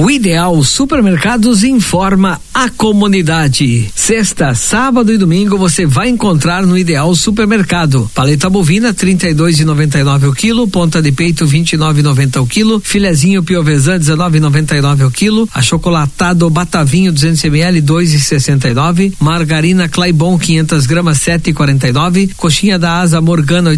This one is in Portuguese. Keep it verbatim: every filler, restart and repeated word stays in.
O Ideal Supermercados informa a comunidade. Sexta, sábado e domingo você vai encontrar no Ideal Supermercado. Paleta bovina trinta e dois e noventa e nove o quilo, ponta de peito vinte e nove e noventa o quilo, filezinho piovesan dezenove e noventa e nove o quilo, achocolatado Batavinho duzentos mililitros dois e sessenta e nove, margarina Claibon quinhentas gramas sete e quarenta e nove, coxinha da Asa Morgana